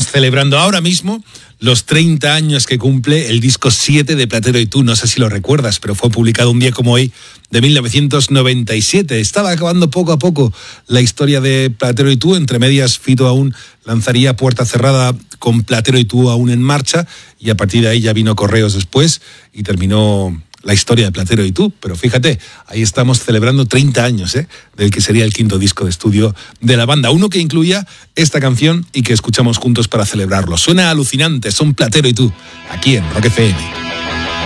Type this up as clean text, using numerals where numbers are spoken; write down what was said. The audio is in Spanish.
celebrando ahora mismo los 30 años que cumple el disco 7 de Platero y tú. No sé si lo recuerdas, pero fue publicado un día como hoy de 1997. Estaba acabando poco a poco la historia de Platero y tú. Entre medias, Fito aún lanzaría Puerta Cerrada con Platero y tú aún en marcha, y a partir de ahí ya vino Correos después y terminó la historia de Platero y tú. Pero fíjate, ahí estamos celebrando 30 años del que sería el quinto disco de estudio de la banda, uno que incluía esta canción y que escuchamos juntos para celebrarlo. Suena alucinante, son Platero y tú, aquí en Rock FM.